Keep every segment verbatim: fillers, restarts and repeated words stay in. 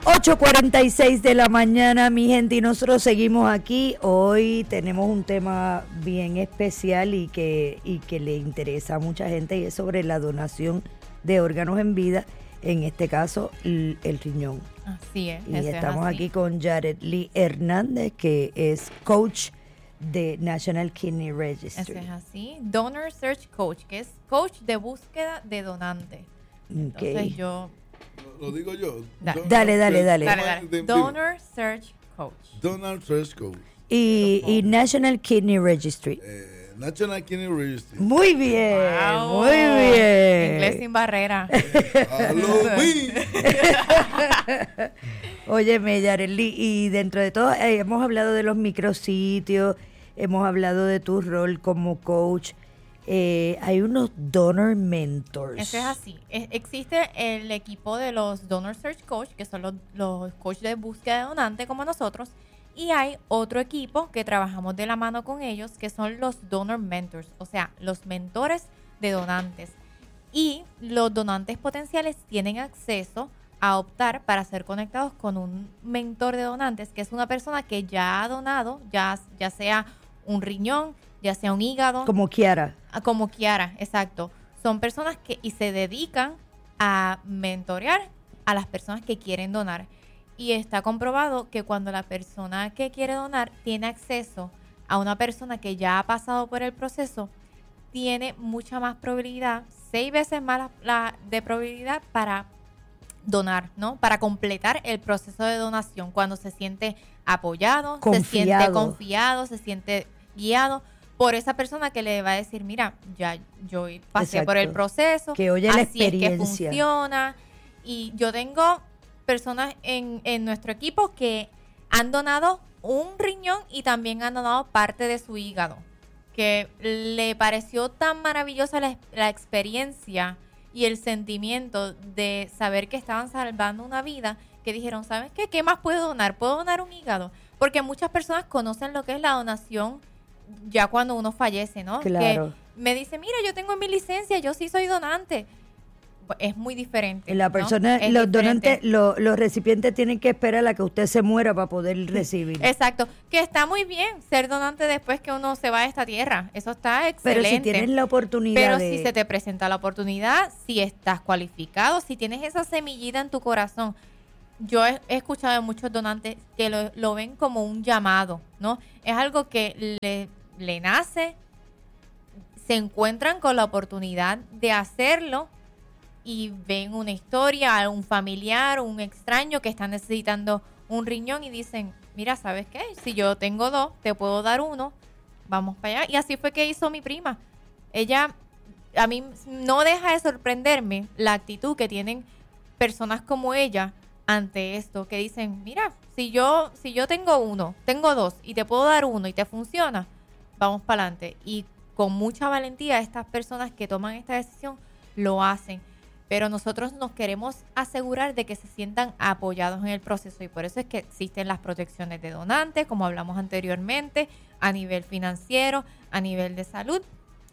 ocho cuarenta y seis de la mañana, mi gente, y nosotros seguimos aquí. Hoy tenemos un tema bien especial y que, y que le interesa a mucha gente, y es sobre la donación de órganos en vida, en este caso el, el riñón. Así es. Y estamos es aquí con Jared Lee Hernández, que es coach de National Kidney Registry. Eso es así. Donor Search Coach, que es coach de búsqueda de donantes. Okay. Entonces yo... Lo, lo digo yo. Da, dale, dale, dale. dale, dale. Donor Search Coach. Donor Search Coach. Y, y National Kidney Registry. Eh, National Kidney Registry. Muy bien, Wow. muy bien. Inglés sin barrera. Óyeme, Yareli, y dentro de todo, eh, hemos hablado de los micrositios, hemos hablado de tu rol como coach. Eh, hay unos donor mentors. Eso es así. Es, existe el equipo de los Donor Search Coach, que son los, los coaches de búsqueda de donante como nosotros, y hay otro equipo que trabajamos de la mano con ellos, que son los Donor Mentors, o sea, los mentores de donantes. Y los donantes potenciales tienen acceso a optar para ser conectados con un mentor de donantes, que es una persona que ya ha donado, ya, ya sea un riñón, ya sea un hígado. Como Kiara. Como Kiara, exacto. Son personas que y se dedican a mentorear a las personas que quieren donar. Y está comprobado que cuando la persona que quiere donar tiene acceso a una persona que ya ha pasado por el proceso, tiene mucha más probabilidad, seis veces más la, la de probabilidad para donar, ¿no? Para completar el proceso de donación, cuando se siente apoyado, confiado. se siente confiado, se siente guiado por esa persona que le va a decir, mira, ya yo pasé Exacto. por el proceso, que oye la así es que experiencia. funciona. Y yo tengo personas en, en nuestro equipo que han donado un riñón y también han donado parte de su hígado, que le pareció tan maravillosa la, la experiencia y el sentimiento de saber que estaban salvando una vida, que dijeron, ¿sabes qué? ¿Qué más puedo donar? ¿Puedo donar un hígado? Porque muchas personas conocen lo que es la donación ya cuando uno fallece, ¿no? Claro. Que me dice, mira, yo tengo mi licencia, yo sí soy donante. Es muy diferente. La persona, ¿no? los diferente. donantes, lo, los recipientes tienen que esperar a que usted se muera para poder recibir. Exacto. Que está muy bien ser donante después que uno se va de esta tierra. Eso está excelente. Pero si tienes la oportunidad Pero de... si se te presenta la oportunidad, si estás cualificado, si tienes esa semillita en tu corazón. Yo he, he escuchado de muchos donantes que lo, lo ven como un llamado, ¿no? Es algo que le, le nace, se encuentran con la oportunidad de hacerlo y ven una historia, un familiar, un extraño que está necesitando un riñón y dicen, mira, ¿sabes qué? Si yo tengo dos, te puedo dar uno, vamos para allá. Y así fue que hizo mi prima. Ella, a mí no deja de sorprenderme la actitud que tienen personas como ella ante esto, que dicen, mira, si yo, si yo tengo uno, tengo dos y te puedo dar uno y te funciona, vamos para adelante. Y con mucha valentía estas personas que toman esta decisión lo hacen. Pero nosotros nos queremos asegurar de que se sientan apoyados en el proceso, y por eso es que existen las protecciones de donantes, como hablamos anteriormente, a nivel financiero, a nivel de salud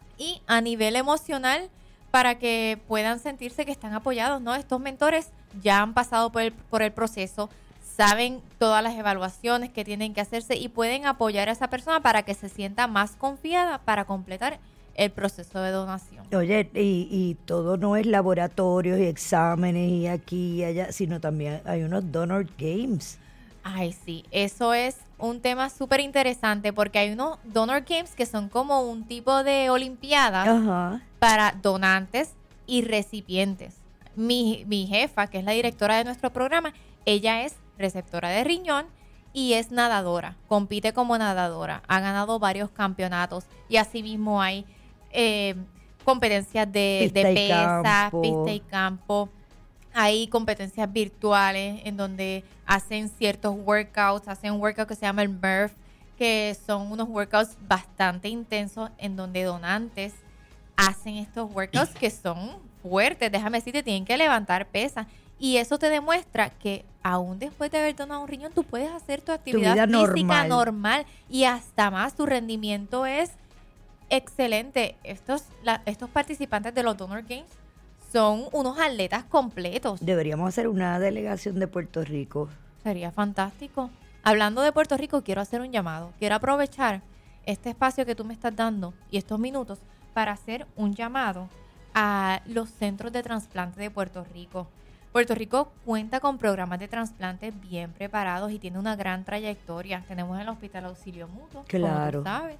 y a nivel emocional, para que puedan sentirse que están apoyados, ¿no? Estos mentores ya han pasado por el, por el proceso, saben todas las evaluaciones que tienen que hacerse y pueden apoyar a esa persona para que se sienta más confiada para completar el proceso de donación. Oye, y, y todo no es laboratorios y exámenes y aquí y allá, sino también hay unos donor games. Ay, sí, eso es un tema súper interesante, porque hay unos donor games que son como un tipo de olimpiadas Ajá. para donantes y recipientes. Mi, mi jefa, que es la directora de nuestro programa, ella es receptora de riñón y es nadadora, compite como nadadora, ha ganado varios campeonatos y asimismo hay eh, competencias de, de pesa, campo. pista y campo. Hay competencias virtuales en donde hacen ciertos workouts, hacen un workout que se llama el M R F, que son unos workouts bastante intensos en donde donantes hacen estos workouts que son fuertes. Déjame decirte, tienen que levantar pesas. Y eso te demuestra que aún después de haber donado un riñón, tú puedes hacer tu actividad tu física normal. normal y hasta más. Tu rendimiento es excelente. Estos, la, estos participantes de los Donor Games son unos atletas completos. Deberíamos hacer una delegación de Puerto Rico. Sería fantástico. Hablando de Puerto Rico, quiero hacer un llamado. Quiero aprovechar este espacio que tú me estás dando y estos minutos para hacer un llamado a los centros de trasplante de Puerto Rico. Puerto Rico cuenta con programas de trasplante bien preparados y tiene una gran trayectoria. Tenemos el Hospital Auxilio Mutuo, claro, como tú sabes.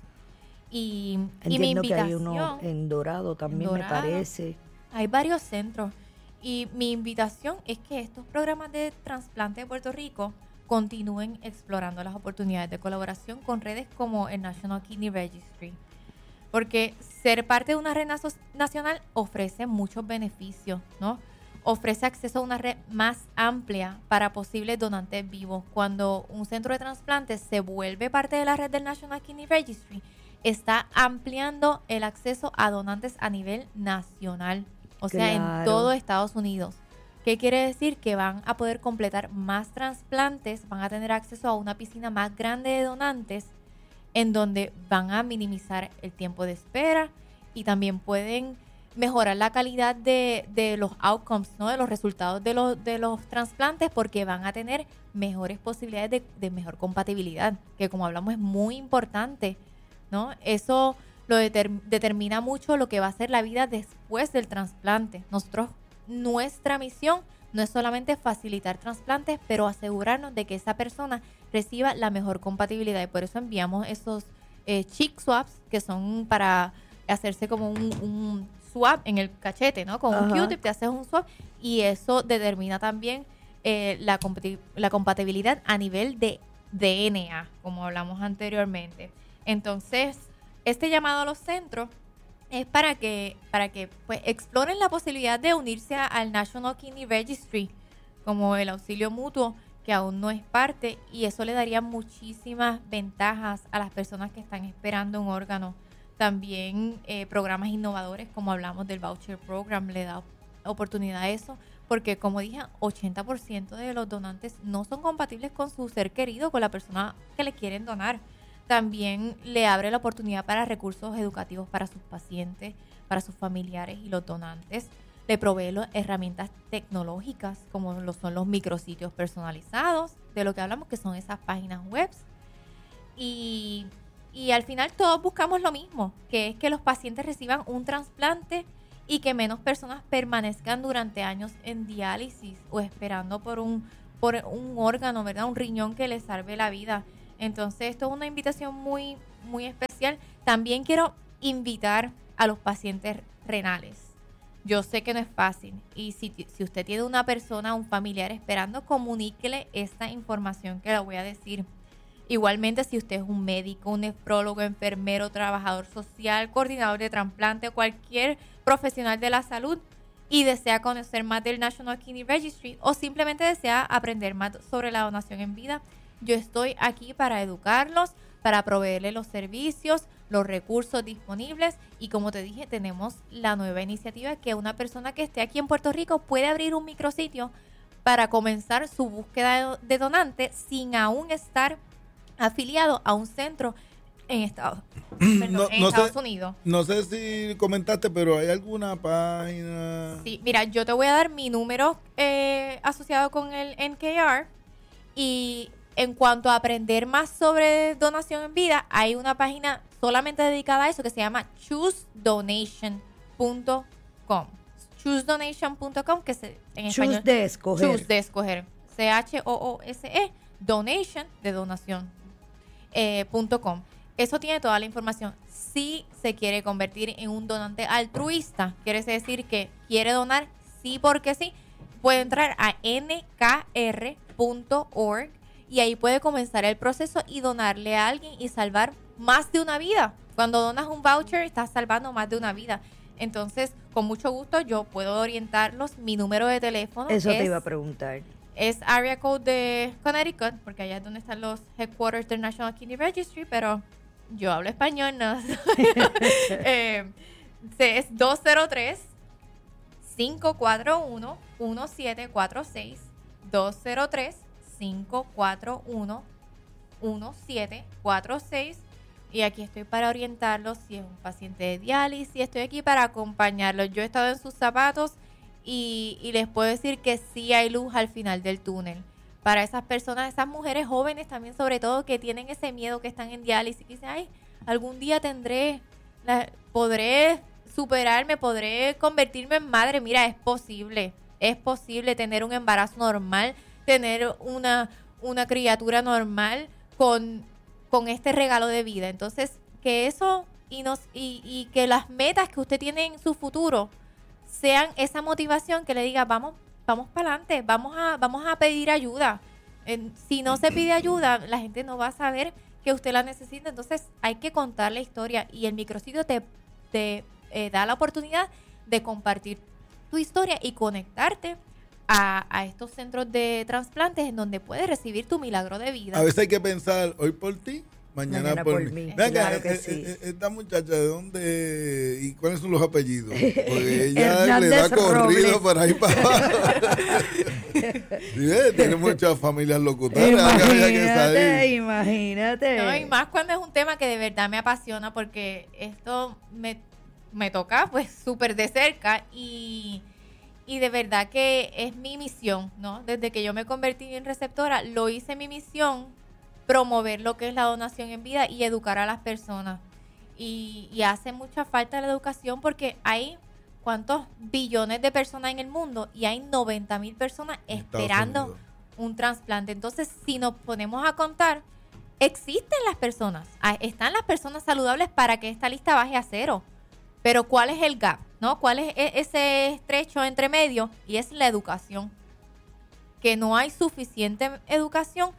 Y, Entiendo y mi invitación, que hay uno en Dorado también, Dorado, me parece. Hay varios centros. Y mi invitación es que estos programas de trasplante de Puerto Rico continúen explorando las oportunidades de colaboración con redes como el National Kidney Registry. Porque ser parte de una red nacional ofrece muchos beneficios, ¿no? Ofrece acceso a una red más amplia para posibles donantes vivos. Cuando un centro de trasplante se vuelve parte de la red del National Kidney Registry, está ampliando el acceso a donantes a nivel nacional, o sea, claro, en todo Estados Unidos. ¿Qué quiere decir? Que van a poder completar más trasplantes, van a tener acceso a una piscina más grande de donantes, en donde van a minimizar el tiempo de espera y también pueden mejorar la calidad de, de los outcomes, ¿no? De los resultados de los, de los trasplantes, porque van a tener mejores posibilidades de, de mejor compatibilidad, que como hablamos es muy importante, ¿no? Eso lo deter, determina mucho lo que va a ser la vida después del trasplante. Nosotros, nuestra misión no es solamente facilitar trasplantes, pero asegurarnos de que esa persona reciba la mejor compatibilidad, y por eso enviamos esos eh, cheek swaps, que son para hacerse como un, un swab en el cachete, ¿no? Con un Q-tip te haces un swab, y eso determina también eh, la, compati- la compatibilidad a nivel de D N A, como hablamos anteriormente. Entonces, este llamado a los centros es para que para que pues exploren la posibilidad de unirse a, al National Kidney Registry, como el Auxilio Mutuo, que aún no es parte, y eso le daría muchísimas ventajas a las personas que están esperando un órgano. También eh, programas innovadores, como hablamos del Voucher Program, le da oportunidad a eso, porque como dije, ochenta por ciento de los donantes no son compatibles con su ser querido, con la persona que le quieren donar. También le abre la oportunidad para recursos educativos para sus pacientes, para sus familiares y los donantes. Le provee las herramientas tecnológicas, como lo son los micrositios personalizados, de lo que hablamos, que son esas páginas web. Y, y al final todos buscamos lo mismo, que es que los pacientes reciban un trasplante y que menos personas permanezcan durante años en diálisis o esperando por un, por un órgano, ¿verdad? Un riñón que les salve la vida. Entonces, esto es una invitación muy, muy especial. También quiero invitar a los pacientes renales. Yo sé que no es fácil, y si, si usted tiene una persona, un familiar esperando, comuníquele esta información que le voy a decir. Igualmente, si usted es un médico, un nefrólogo, enfermero, trabajador social, coordinador de trasplante, cualquier profesional de la salud, y desea conocer más del National Kidney Registry, o simplemente desea aprender más sobre la donación en vida, yo estoy aquí para educarlos, para proveerles los servicios, los recursos disponibles, y como te dije, tenemos la nueva iniciativa que una persona que esté aquí en Puerto Rico puede abrir un micrositio para comenzar su búsqueda de donante sin aún estar afiliado a un centro en Estados, perdón, no, en no Estados sé, Unidos. No sé si comentaste, pero ¿hay alguna página? Sí, mira, yo te voy a dar mi número eh, asociado con el N K R, y en cuanto a aprender más sobre donación en vida, hay una página solamente dedicada a eso que se llama choose donation punto com. choose donation punto com, que se, en choose español. de escoger. Choose de escoger. C H O O S E, donation, de donación, eh, punto com. Eso tiene toda la información. Si se quiere convertir en un donante altruista, quiere decir que quiere donar sí porque sí, puede entrar a N K R punto org y ahí puede comenzar el proceso y donarle a alguien y salvar más de una vida. Cuando donas un voucher, estás salvando más de una vida. Entonces, con mucho gusto, yo puedo orientarlos. Mi número de teléfono Eso es, te iba a preguntar. es area code de Connecticut, porque allá es donde están los headquarters del National Kidney Registry, pero yo hablo español, ¿no? eh, es dos cero tres, cinco cuatro uno, uno siete cuatro seis, dos cero tres, cinco cuatro uno, uno siete cuatro seis, y aquí estoy para orientarlos si es un paciente de diálisis, estoy aquí para acompañarlos. Yo he estado en sus zapatos y, y les puedo decir que sí hay luz al final del túnel. Para esas personas, esas mujeres jóvenes también, sobre todo, que tienen ese miedo, que están en diálisis, que dicen, ay, algún día tendré, la, podré superarme, podré convertirme en madre. Mira, es posible, es posible tener un embarazo normal, tener una, una criatura normal con, con este regalo de vida. Entonces, que eso y, nos, y, y que las metas que usted tiene en su futuro sean esa motivación que le diga, vamos, vamos para adelante, vamos a, vamos a pedir ayuda. En, si no se pide ayuda, la gente no va a saber que usted la necesita. Entonces hay que contar la historia y el micrositio te, te eh, da la oportunidad de compartir tu historia y conectarte a, a estos centros de trasplantes en donde puedes recibir tu milagro de vida. A veces hay que pensar, hoy por ti, mañana, mañana por, por mí. mí. Venga, claro que eh, sí. eh, esta muchacha, ¿de dónde y cuáles son los apellidos? Porque ella le da corrido para ahí para abajo. ¿Sí, tiene muchas familias locutores. Imagínate, imagínate. No, y más cuando es un tema que de verdad me apasiona, porque esto me, me toca pues súper de cerca y, y de verdad que es mi misión, ¿no? Desde que yo me convertí en receptora, lo hice mi misión, promover lo que es la donación en vida y educar a las personas. Y, y hace mucha falta la educación porque hay cuántos billones de personas en el mundo y hay noventa mil personas esperando un trasplante. Entonces, si nos ponemos a contar, existen las personas, están las personas saludables para que esta lista baje a cero. Pero ¿cuál es el gap? ¿No? ¿Cuál es ese estrecho entre medio? Y es la educación. Que no hay suficiente educación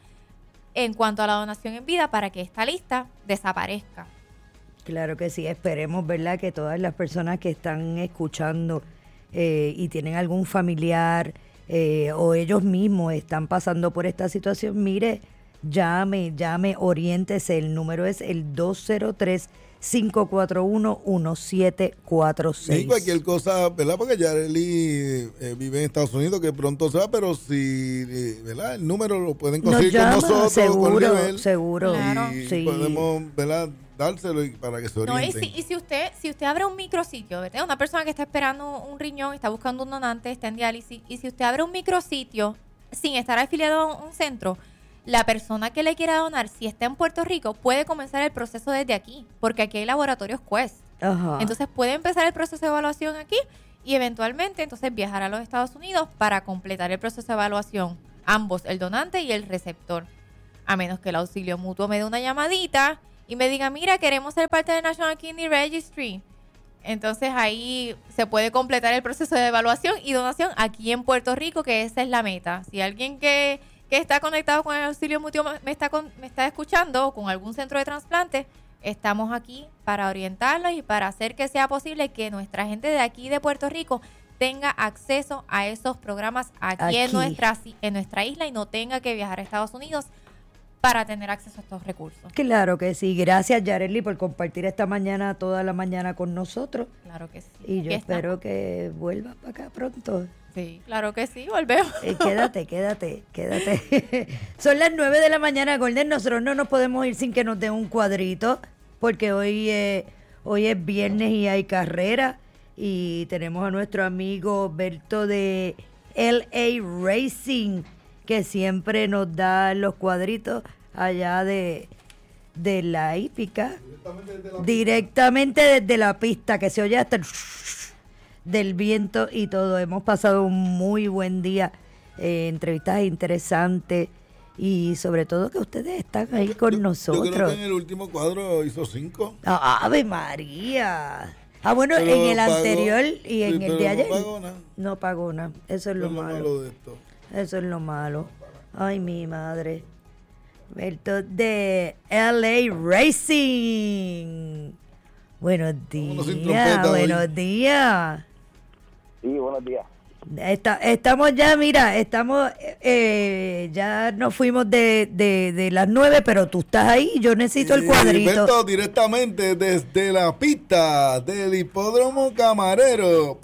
en cuanto a la donación en vida para que esta lista desaparezca. Claro que sí, esperemos, ¿verdad?, que todas las personas que están escuchando eh, y tienen algún familiar eh, o ellos mismos están pasando por esta situación, mire, llame, llame, oriéntese, el número es el dos cero tres, cinco cuatro uno, uno siete cuatro seis. Y cualquier cosa, ¿verdad? Porque Yareli eh, vive en Estados Unidos, que pronto se va, pero si, ¿verdad? El número lo pueden conseguir llama, con nosotros. Seguro, con Libel, seguro. Claro. Y Sí. podemos, ¿verdad?, dárselo y para que se orienten. No, y, si, y si usted si usted abre un micrositio, ¿verdad? Una persona que está esperando un riñón, está buscando un donante, está en diálisis, y si usted abre un micrositio sin estar afiliado a un centro, la persona que le quiera donar, si está en Puerto Rico, puede comenzar el proceso desde aquí, porque aquí hay laboratorios Quest. Ajá. Entonces puede empezar el proceso de evaluación aquí y eventualmente entonces viajar a los Estados Unidos para completar el proceso de evaluación, ambos, el donante y el receptor. A menos que el auxilio mutuo me dé una llamadita y me diga, mira, queremos ser parte del National Kidney Registry. Entonces ahí se puede completar el proceso de evaluación y donación aquí en Puerto Rico, que esa es la meta. Si alguien que, que está conectado con el auxilio mutuo me está, con, me está escuchando o con algún centro de trasplante, estamos aquí para orientarlos y para hacer que sea posible que nuestra gente de aquí de Puerto Rico tenga acceso a esos programas aquí, Aquí. En, nuestra, en nuestra isla y no tenga que viajar a Estados Unidos para tener acceso a estos recursos. Claro que sí. Gracias, Yareli, por compartir esta mañana, toda la mañana con nosotros. Claro que sí. Y yo Aquí espero estamos. que vuelvas para acá pronto. Sí, claro que sí, volvemos. Eh, quédate, quédate, quédate. Son las nueve de la mañana, Golden. Nosotros no nos podemos ir sin que nos den un cuadrito, porque hoy, eh, hoy es viernes y hay carrera. Y tenemos a nuestro amigo Berto de L A Racing, que siempre nos da los cuadritos allá de, de la hípica. Directamente desde la, Directamente desde la pista, que se oye hasta el del viento y todo. Hemos pasado un muy buen día, eh, entrevistas interesantes y sobre todo que ustedes están ahí con yo, nosotros. Yo creo que en el último cuadro hizo cinco. Ah, ¡Ave María! Ah, bueno, Pero en el pagó, anterior y en sí, el de ayer. No pagó nada. No pagó nada. Eso es lo, Es lo malo. malo de esto. Eso es lo malo. Ay, mi madre. Berto de L A Racing. Buenos días, buenos hoy. días. Sí, buenos días. Está, estamos ya, mira, estamos, eh, ya nos fuimos de, de, de las nueve, pero tú estás ahí, yo necesito el cuadrito. Berto, directamente desde la pista del hipódromo Camarero.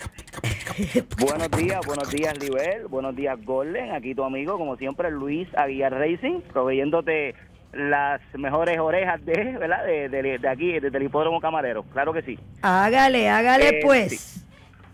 Buenos días, buenos días, Libel, buenos días, Golden. Aquí tu amigo, como siempre, Luis Aguilar Racing, proveyéndote las mejores orejas de, ¿verdad? De, de, de aquí, desde el hipódromo Camarero. Claro que sí. Hágale, hágale Eh, pues. sí.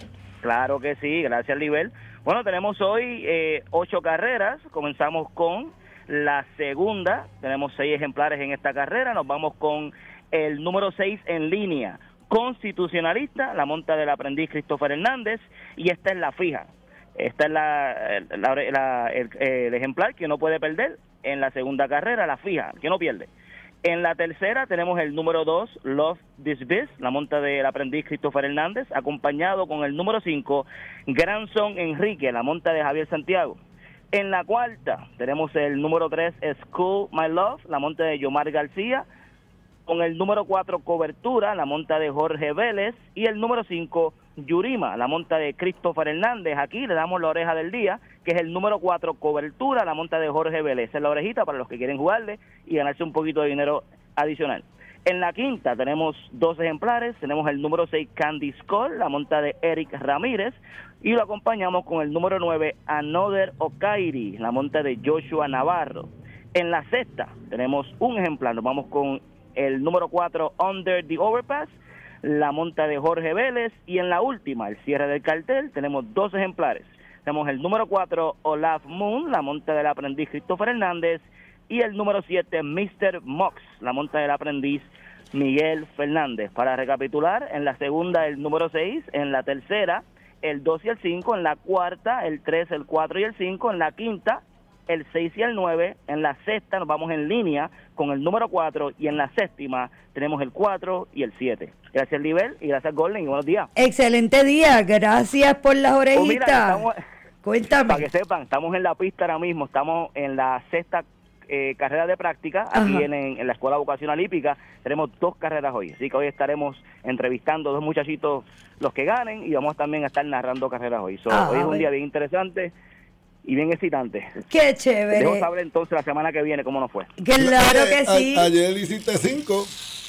Claro que sí, gracias, Libel. Bueno, tenemos hoy eh, ocho carreras. Comenzamos con la segunda. Tenemos seis ejemplares en esta carrera. Nos vamos con el número seis en línea, Constitucionalista, la monta del aprendiz Christopher Hernández, y esta es la fija. Esta es la, la, la el, el ejemplar que no puede perder en la segunda carrera, la fija, que no pierde. En la tercera tenemos el número dos, Love This Biz, la monta del aprendiz Christopher Hernández, acompañado con el número cinco, Grandson Enrique, la monta de Javier Santiago. En la cuarta tenemos el número tres, School My Love, la monta de Yomar García, con el número cuatro, Cobertura, la monta de Jorge Vélez, y el número cinco, Yurima, la monta de Christopher Hernández. Aquí le damos la oreja del día, que es el número cuatro, Cobertura, la monta de Jorge Vélez. Esa es la orejita para los que quieren jugarle y ganarse un poquito de dinero adicional. En la quinta tenemos dos ejemplares, tenemos el número seis, Candy Skull, la monta de Eric Ramírez, y lo acompañamos con el número nueve, Another Okairi, la monta de Joshua Navarro. En la sexta tenemos un ejemplar, nos vamos con el número cuatro, Under the Overpass, la monta de Jorge Vélez, y en la última, el cierre del cartel, tenemos dos ejemplares. Tenemos el número cuatro, Olaf Moon, la monta del aprendiz Christopher Hernández, y el número siete, mister Mox, la monta del aprendiz Miguel Fernández. Para recapitular, en la segunda el número seis, en la tercera el dos y el cinco, en la cuarta el tres, el cuatro y el cinco, en la quinta el seis y el nueve, en la sexta nos vamos en línea con el número cuatro, y en la séptima tenemos el cuatro y el siete. Gracias, Libel, y gracias, Golden, y buenos días. Excelente día, gracias por las orejitas. Oh, mira, estamos, cuéntame. Para que sepan, estamos en la pista ahora mismo, estamos en la sexta eh, carrera de práctica, aquí en, en la Escuela Vocacional Hípica. Tenemos dos carreras hoy, así que hoy estaremos entrevistando a dos muchachitos, los que ganen, y vamos también a estar narrando carreras hoy. So, ah, hoy es un día bien interesante y bien excitante. Qué chévere. Debo saber entonces la semana que viene cómo nos fue. Claro que sí. A, ayer hiciste cinco.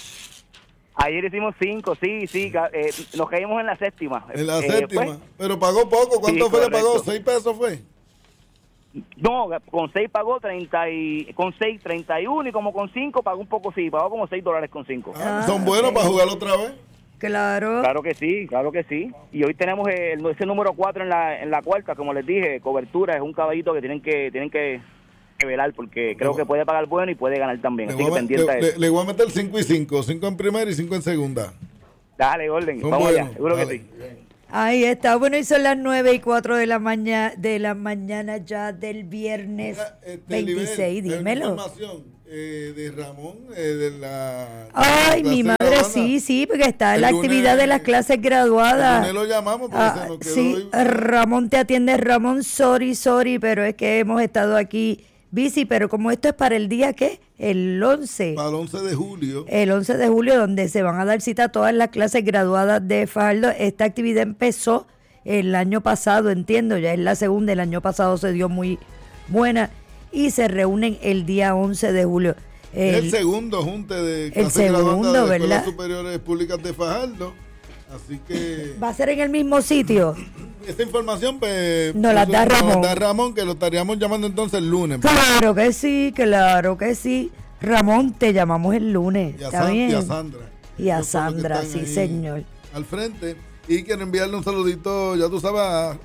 Ayer hicimos cinco, sí, sí, eh, nos caímos en la séptima. En la eh, séptima, pues, pero pagó poco. ¿Cuánto sí, fue que correcto. pagó? ¿Seis pesos fue? No, con seis pagó treinta y, con seis treinta y uno, y como con cinco pagó un poco, sí, pagó como seis dólares con cinco. Ah, ¿son buenos okay. para jugar otra vez? Claro. Claro que sí, claro que sí. Y hoy tenemos el, ese número cuatro en la en la cuarta, como les dije, Cobertura, es un caballito que tienen que tienen que, que velar, porque creo que puede pagar bueno y puede ganar también. Le Así que a, pendiente le, a eso. Le, le voy a meter cinco y cinco, cinco en primera y cinco en segunda. Dale, Golden, son vamos buenos, allá, seguro dale. que sí. Ahí está, bueno, y son las nueve y cuatro de la mañana de la mañana ya del viernes este, veintiséis, Libel, dímelo. Información eh, de Ramón, eh, de la... Ay, de la mi madre, graduada. sí, sí, porque está el la lunes, actividad de las clases graduadas. El lunes lo llamamos, pero ah, se nos quedó sí, hoy. Ramón te atiende, Ramón, sorry, sorry, pero es que hemos estado aquí bici, pero como esto es para el día, ¿qué? El once. Para el once de julio. El once de julio, donde se van a dar cita a todas las clases graduadas de Fajardo. Esta actividad empezó el año pasado, entiendo, ya es la segunda, el año pasado se dio muy buena, y se reúnen el día once de julio. El, el segundo junte de clases graduadas de las Escuelas Superiores Públicas de Fajardo, así que... ¿Va a ser en el mismo sitio? Esta información pues, nos la da Ramón. Nos da Ramón, que lo estaríamos llamando entonces el lunes. Claro que sí, claro que sí. Ramón, te llamamos el lunes, y a ¿está San, bien? Y a Sandra. Y a Sandra, sí, señor. Al frente. Y quiero enviarle un saludito, ya tú sabes, a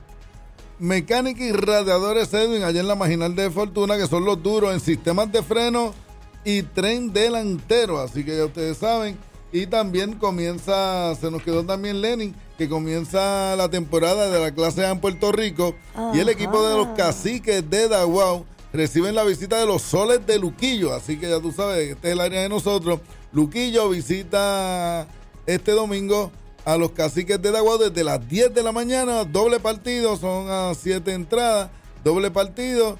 Mecánica y Radiadores Edwin, allá en la Marginal de Fortuna, que son los duros en sistemas de freno y tren delantero, así que ya ustedes saben. Y también comienza, se nos quedó también Lenin, que comienza la temporada de la clase A en Puerto Rico. Ajá. Y el equipo de los Caciques de Daguao reciben la visita de los Soles de Luquillo, así que ya tú sabes, este es el área de nosotros. Luquillo visita este domingo a los Caciques de Daguao desde las diez de la mañana, doble partido, son a siete entradas, doble partido,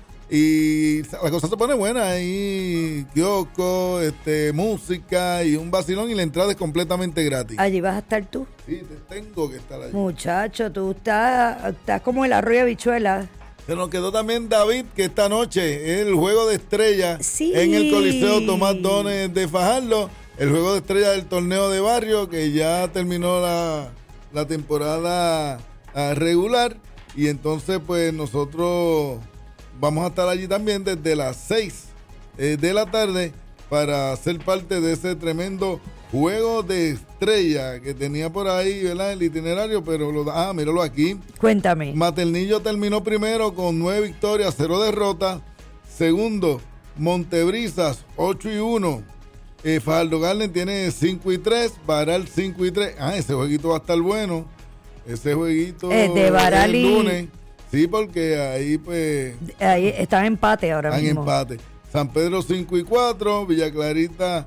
y la cosa se pone buena, ahí kiosco, este, música y un vacilón, y la entrada es completamente gratis. ¿Allí vas a estar tú? Sí, tengo que estar allí. Muchacho, tú estás, estás como el arroyo habichuela. Se nos quedó también David, que esta noche es el juego de estrella sí. en el Coliseo Tomás Dones de Fajardo. El juego de estrella del torneo de barrio, que ya terminó la, la temporada uh, regular, y entonces pues nosotros vamos a estar allí también desde las seis eh, de la tarde para ser parte de ese tremendo juego de estrella que tenía por ahí, ¿verdad? El itinerario, pero lo, ah, míralo aquí. Cuéntame. Maternillo terminó primero con nueve victorias, cero derrotas. Segundo, Montebrisas, ocho y uno. Eh, Fajardo Garden tiene cinco y tres. Baral cinco y tres. Ah, ese jueguito va a estar bueno. Ese jueguito eh, de Baral el y... lunes. Sí, porque ahí pues... Ahí están en empate ahora están mismo. Están en empate. San Pedro cinco y cuatro. Villa Clarita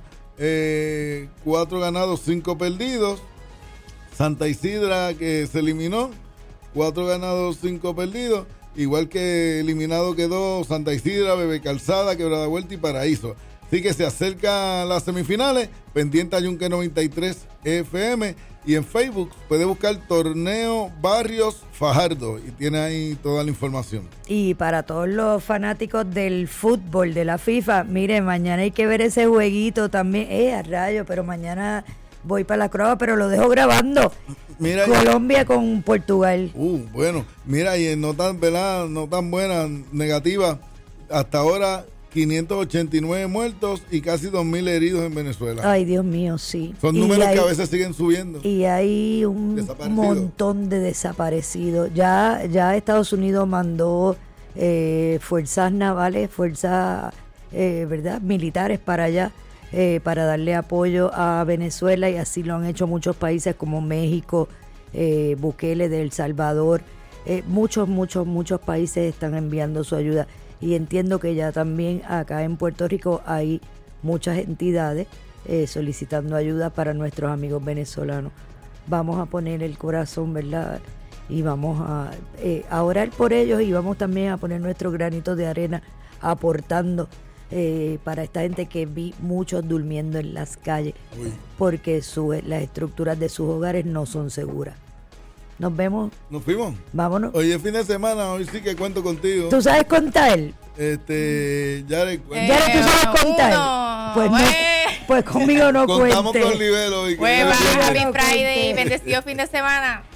eh, cuatro ganados, cinco perdidos. Santa Isidra, que se eliminó, cuatro ganados, cinco perdidos. Igual que eliminado quedó Santa Isidra, Bebe Calzada, Quebrada Vuelta y Paraíso. Así que se acercan las semifinales, pendiente a Yunque noventa y tres F M, y en Facebook puede buscar Torneo Barrios Fajardo y tiene ahí toda la información. Y para todos los fanáticos del fútbol, de la FIFA, mire, mañana hay que ver ese jueguito también. Eh, a rayo, pero mañana voy para la Croa, pero lo dejo grabando. Mira, Colombia y, con Portugal. Uh, bueno, mira, y en no tan, ¿verdad? No tan buena, negativa, hasta ahora quinientos ochenta y nueve muertos y casi dos mil heridos en Venezuela. Ay, Dios mío, sí. Son y números hay, que a veces siguen subiendo. Y hay un montón de desaparecidos. Ya, ya Estados Unidos mandó eh, fuerzas navales, fuerzas, eh, ¿verdad?, militares para allá, eh, para darle apoyo a Venezuela, y así lo han hecho muchos países como México, eh, Bukele de El Salvador. Eh, muchos, muchos, muchos países están enviando su ayuda. Y entiendo que ya también acá en Puerto Rico hay muchas entidades eh, solicitando ayuda para nuestros amigos venezolanos. Vamos a poner el corazón, ¿verdad? Y vamos a, eh, a orar por ellos, y vamos también a poner nuestro granito de arena aportando eh, para esta gente que vi muchos durmiendo en las calles. Uy. Porque su, las estructuras de sus hogares no son seguras. Nos vemos. Nos fuimos. Vámonos. Hoy es fin de semana, hoy sí que cuento contigo. ¿Tú sabes contar? Este, ya le cuento. ¿Ya ¿tú sabes contar? Uno, pues, no, pues conmigo no cuentes. Contamos con Libelo. Pues va, Happy Friday, bendecido fin de semana.